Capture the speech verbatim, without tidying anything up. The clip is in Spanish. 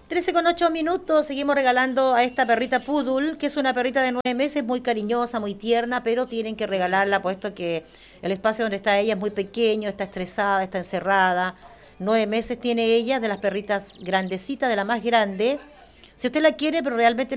trece con ocho minutos, seguimos regalando a esta perrita Poodle, que es una perrita de nueve meses, muy cariñosa, muy tierna, pero tienen que regalarla, puesto que el espacio donde está ella es muy pequeño, está estresada, está encerrada. Nueve meses tiene ella, de las perritas grandecitas, de la más grande. Si usted la quiere, pero realmente